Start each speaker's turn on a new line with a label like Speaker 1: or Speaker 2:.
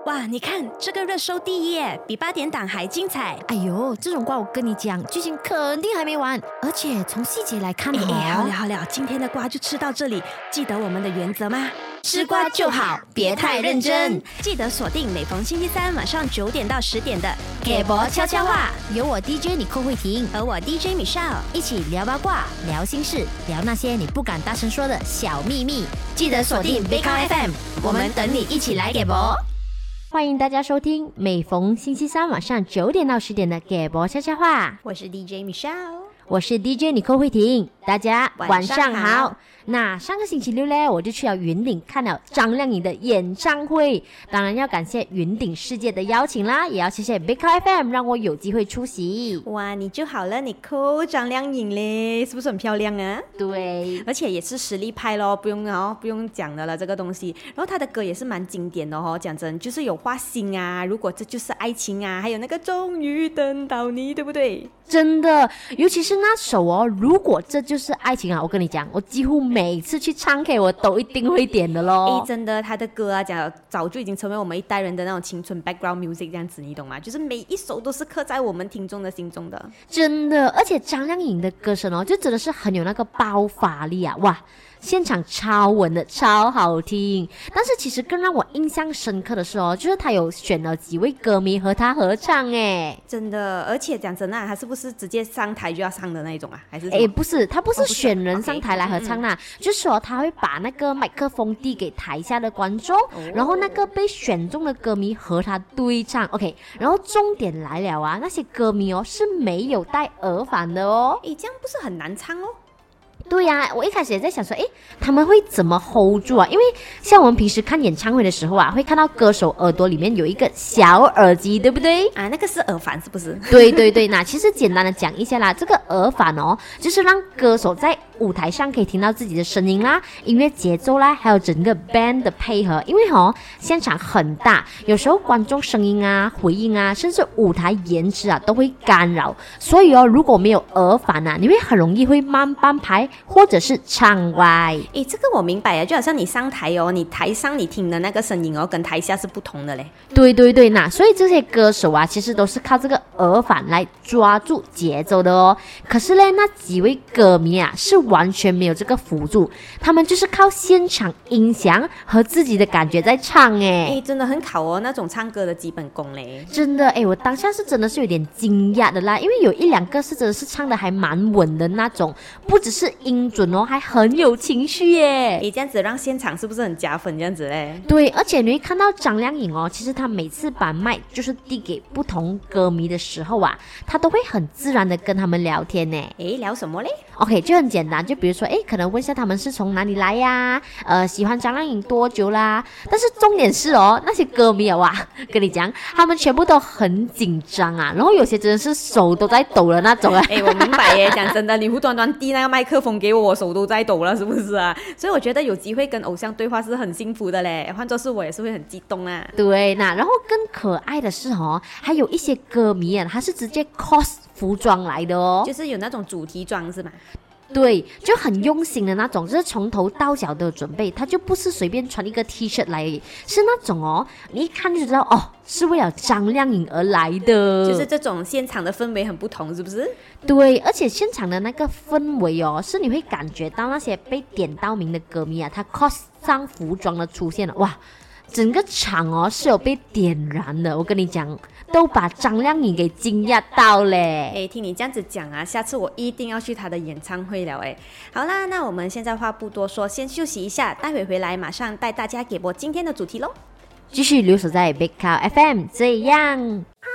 Speaker 1: 哇，你看这个热搜第一耶，比8点档还精彩。
Speaker 2: 哎呦，这种瓜我跟你讲，剧情肯定还没完，而且从细节来看
Speaker 1: 好了，今天的瓜就吃到这里。记得我们的原则吗？
Speaker 2: 吃瓜就好，别太认真。
Speaker 1: 记得锁定每逢星期三晚上9点到10点的
Speaker 2: 给博悄悄话，有我 DJ 你寇慧婷
Speaker 1: 和我 DJ Michelle
Speaker 2: 一起聊八卦、聊心事、聊那些你不敢大声说的小秘密。记得锁定 Big Count FM， 我们等你一起来给博。欢迎大家收听每逢星期三晚上9点到10点的给博悄悄话。
Speaker 1: 我是 DJ Michelle，
Speaker 2: 我是 DJ 你寇慧婷，大家晚上好。那上个星期六呢，我就去了云顶看了张靓颖的演唱会，当然要感谢云顶世界的邀请啦，也要谢谢 Big Count FM 让我有机会出席。
Speaker 1: 哇，你就好了，你扣张靓颖嘞，是不是很漂亮啊？
Speaker 2: 对，
Speaker 1: 而且也是实力派咯，不用讲的了这个东西。然后他的歌也是蛮经典的哦，讲真，就是有花心啊，如果这就是爱情啊，还有那个终于等到你，对不对？
Speaker 2: 真的，尤其是那首哦，如果这就是爱情啊，我跟你讲，我几乎每次去唱 K 我都一定会点的咯。
Speaker 1: 真的，他的歌啊，早就已经成为我们一代人的那种青春 background music 这样子，你懂吗？就是每一首都是刻在我们听众的心中的。
Speaker 2: 真的，而且张靓颖的歌声哦，就真的是很有那个爆发力啊，哇！现场超稳的，超好听。但是其实更让我印象深刻的是哦，就是他有选了几位歌迷和他合唱诶。
Speaker 1: 真的，而且讲真的，他是不是直接上台就要唱的那一种啊？还是
Speaker 2: 不是，他不是选人上台来合唱啦，就是说他会把那个麦克风递给台下的观众，然后那个被选中的歌迷和他对唱。OK， 然后重点来了啊，那些歌迷哦是没有戴耳返的哦。
Speaker 1: 这样不是很难唱哦？
Speaker 2: 对呀，我一开始也在想说，他们会怎么 hold 住啊？因为像我们平时看演唱会的时候啊，会看到歌手耳朵里面有一个小耳机，对不对？
Speaker 1: 啊，那个是耳返是不是？
Speaker 2: 对，那其实简单的讲一下啦，这个耳返哦，就是让歌手在舞台上可以听到自己的声音啦、音乐节奏啦，还有整个 band 的配合。因为现场很大，有时候观众声音啊、回音啊，甚至舞台颜值啊都会干扰，所以如果没有耳返啊，你会很容易会慢半拍。或者是唱歪。
Speaker 1: 这个我明白啊，就好像你上台哦，你台上你听的那个声音哦，跟台下是不同的嘞。
Speaker 2: 对，那所以这些歌手啊，其实都是靠这个耳返来抓住节奏的哦。可是呢，那几位歌迷啊，是完全没有这个辅助，他们就是靠现场音响和自己的感觉在唱
Speaker 1: 真的很考哦，那种唱歌的基本功嘞。
Speaker 2: 真的我当下是真的是有点惊讶的啦，因为有一两个是真的是唱的还蛮稳的那种，不只是音准哦，还很有情绪耶。
Speaker 1: 这样子让现场是不是很加分这样子嘞？
Speaker 2: 对，而且你会看到张靓颖哦，其实她每次把麦就是递给不同歌迷的时候啊，她都会很自然的跟他们聊天呢。
Speaker 1: 聊什么嘞
Speaker 2: ？OK， 就很简单，就比如说可能问一下他们是从哪里来呀，喜欢张靓颖多久啦？但是重点是那些歌迷跟你讲，他们全部都很紧张啊，然后有些真的是手都在抖的那种啊。
Speaker 1: 我明白耶，讲真的，你无端端递那个麦克风给我手都在抖了，是不是啊？所以我觉得有机会跟偶像对话是很幸福的嘞，换作是我也是会很激动啊。
Speaker 2: 对，然后更可爱的是还有一些歌迷啊，他是直接 cos 服装来的哦，
Speaker 1: 就是有那种主题装是吗？
Speaker 2: 对，就很用心的那种，就是从头到脚都有准备，他就不是随便穿一个 T 恤来，是那种你一看就知道是为了张靓颖而来的，
Speaker 1: 就是这种现场的氛围很不同，是不是？
Speaker 2: 对，而且现场的那个氛围是你会感觉到那些被点到名的歌迷啊，他 cos 上服装的出现了，哇！整个场是有被点燃的，我跟你讲，都把张靓颖给惊讶到嘞。
Speaker 1: 听你这样子讲啊，下次我一定要去她的演唱会了好啦，那我们现在话不多说，先休息一下，待会回来马上带大家给播今天的主题咯。
Speaker 2: 继续留守在 Big Count FM， 这样。